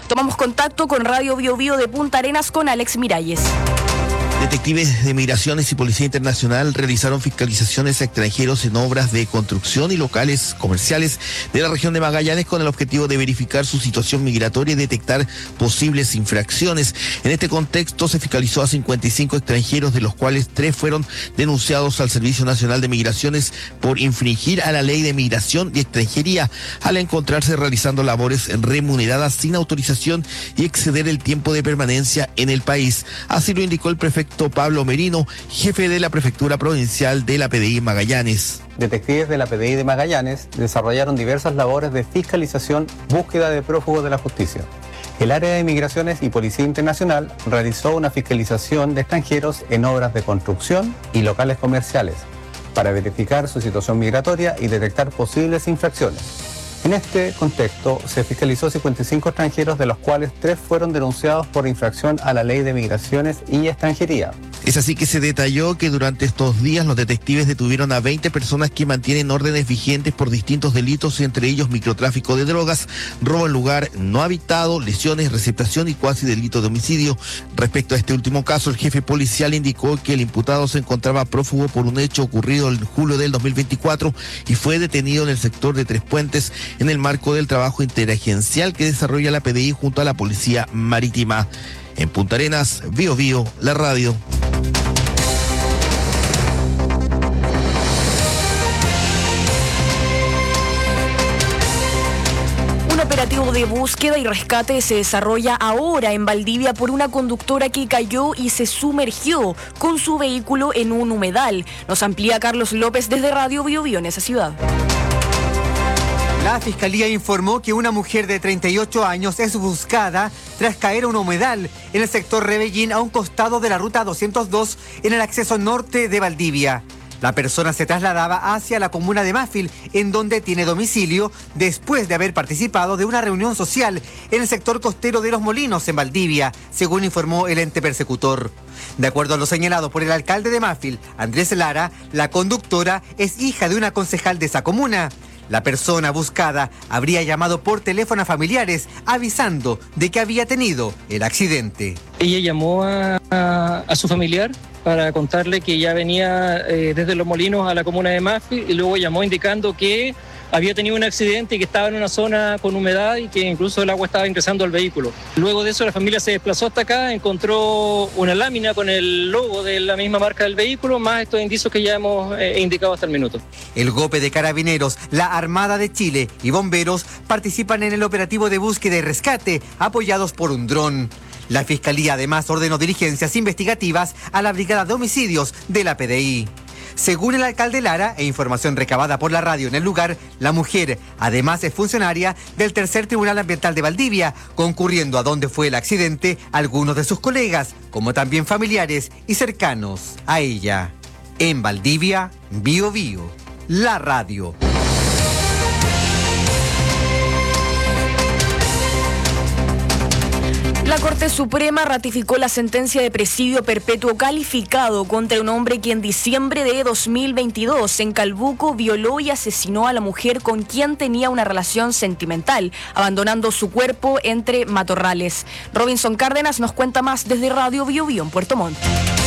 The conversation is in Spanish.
Tomamos contacto con Radio Bio Bio de Punta Arenas con Alex Miralles. Detectives de Migraciones y Policía Internacional realizaron fiscalizaciones a extranjeros en obras de construcción y locales comerciales de la región de Magallanes con el objetivo de verificar su situación migratoria y detectar posibles infracciones. En este contexto se fiscalizó a 55 extranjeros, de los cuales 3 fueron denunciados al Servicio Nacional de Migraciones por infringir a la Ley de Migración y Extranjería al encontrarse realizando labores remuneradas sin autorización y exceder el tiempo de permanencia en el país. Así lo indicó el prefecto Pablo Merino, jefe de la Prefectura Provincial de la PDI Magallanes. Detectives de la PDI de Magallanes desarrollaron diversas labores de fiscalización, búsqueda de prófugos de la justicia. El área de Migraciones y Policía Internacional realizó una fiscalización de extranjeros en obras de construcción y locales comerciales para verificar su situación migratoria y detectar posibles infracciones. En este contexto, se fiscalizó 55 extranjeros, de los cuales 3 fueron denunciados por infracción a la Ley de Migraciones y Extranjería. Es así que se detalló que durante estos días los detectives detuvieron a 20 personas que mantienen órdenes vigentes por distintos delitos, entre ellos microtráfico de drogas, robo en lugar no habitado, lesiones, receptación y cuasi delito de homicidio. Respecto a este último caso, el jefe policial indicó que el imputado se encontraba prófugo por un hecho ocurrido en julio del 2024 y fue detenido en el sector de Tres Puentes en el marco del trabajo interagencial que desarrolla la PDI junto a la Policía Marítima. En Punta Arenas, Bio Bio, la radio. Un operativo de búsqueda y rescate se desarrolla ahora en Valdivia por una conductora que cayó y se sumergió con su vehículo en un humedal. Nos amplía Carlos López desde Radio Bio Bio en esa ciudad. La Fiscalía informó que una mujer de 38 años es buscada tras caer a un humedal en el sector Rebellín, a un costado de la ruta 202 en el acceso norte de Valdivia. La persona se trasladaba hacia la comuna de Mafil, en donde tiene domicilio, después de haber participado de una reunión social en el sector costero de Los Molinos, en Valdivia, según informó el ente persecutor. De acuerdo a lo señalado por el alcalde de Mafil, Andrés Lara, la conductora es hija de una concejal de esa comuna. La persona buscada habría llamado por teléfono a familiares avisando de que había tenido el accidente. Ella llamó a su familiar para contarle que ya venía desde Los Molinos a la comuna de Mafil, y luego llamó indicando que había tenido un accidente y que estaba en una zona con humedad y que incluso el agua estaba ingresando al vehículo. Luego de eso la familia se desplazó hasta acá, encontró una lámina con el logo de la misma marca del vehículo, más estos indicios que ya hemos indicado hasta el minuto. El GOPE de Carabineros, la Armada de Chile y bomberos participan en el operativo de búsqueda y rescate, apoyados por un dron. La Fiscalía además ordenó diligencias investigativas a la Brigada de Homicidios de la PDI. Según el alcalde Lara e información recabada por la radio en el lugar, la mujer además es funcionaria del Tercer Tribunal Ambiental de Valdivia, concurriendo a donde fue el accidente algunos de sus colegas, como también familiares y cercanos a ella. En Valdivia, Bio Bio, la radio. La Corte Suprema ratificó la sentencia de presidio perpetuo calificado contra un hombre que en diciembre de 2022 en Calbuco violó y asesinó a la mujer con quien tenía una relación sentimental, abandonando su cuerpo entre matorrales. Robinson Cárdenas nos cuenta más desde Radio Bio Bio en Puerto Montt.